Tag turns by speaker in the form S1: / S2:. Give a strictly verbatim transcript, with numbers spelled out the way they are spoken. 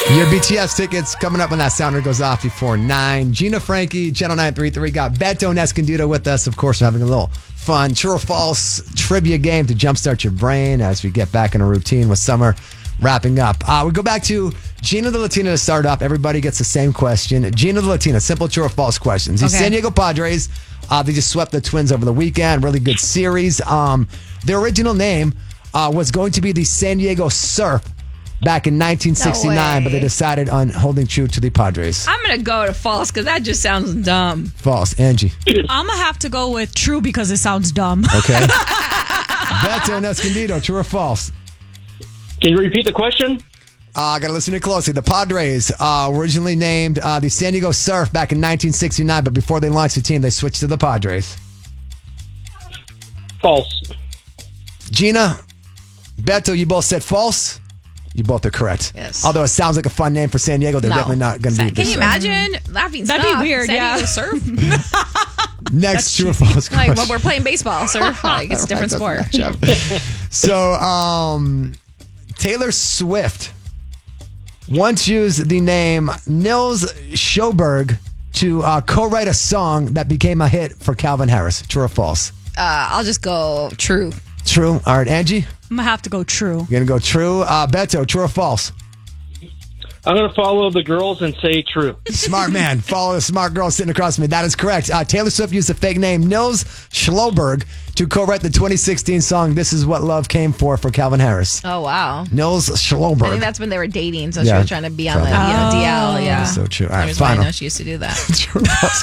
S1: Your B T S tickets coming up when that sounder goes off before nine. Gina Frankie, Channel nine three three. Got Beto and Escondido with us. Of course, we're having a little fun true or false trivia game to jumpstart your brain as we get back in a routine with summer wrapping up. Uh, we go back to Gina the Latina to start off. Everybody gets the same question. Gina the Latina, simple true or false questions. These
S2: Okay.
S1: San Diego Padres, uh, they just swept the Twins over the weekend. Really good series. Um, their original name uh, was going to be the San Diego Surf back in nineteen sixty-nine,
S2: No
S1: but they
S2: way.
S1: decided on holding true to the Padres.
S2: I'm going to go to false because that just sounds dumb.
S1: False. Angie.
S3: I'm going to have to go with true because it sounds dumb.
S1: Okay. Beto and Escondido, true or false?
S4: Can you repeat the question?
S1: Uh, I got to listen to it closely. The Padres uh, were originally named uh, the San Diego Surf back in nineteen sixty-nine, but before they launched the team, they switched to the Padres.
S4: False.
S1: Gina, Beto, you both said false. You both are correct.
S2: Yes.
S1: Although it sounds like a fun name for San Diego, they're
S2: No.
S1: definitely not going to be.
S2: Can
S1: the
S2: you
S1: Surf.
S2: imagine laughing
S3: That'd be
S2: stuff?
S3: weird,
S2: San
S3: yeah.
S2: Diego Surf?
S1: Next, true or false
S2: Like
S1: question.
S2: when we're playing baseball, surf. Like it's a different sport.
S1: So, um, Taylor Swift once used the name Nils Sjoberg to uh, co-write a song that became a hit for Calvin Harris. True or false?
S2: Uh, I'll just go true.
S1: True. All right, Angie,
S3: I'm going to have to go true.
S1: you're going to go true. Uh, Beto, true or false?
S4: I'm going to follow the girls and say true.
S1: Smart man. Follow the smart girl sitting across from me. That is correct. Uh, Taylor Swift used the fake name Nils Sjoberg to co-write the twenty sixteen song This Is What Love Came For for Calvin Harris.
S2: Oh, wow.
S1: Nils
S2: I think
S1: Sjoberg.
S2: that's when they were dating, so
S1: Yeah,
S2: she was trying to be on the you
S1: probably.
S2: know, D L. Yeah.
S1: So true. All right,
S2: Here's why I
S1: final.
S2: know she used to do that.
S1: True or false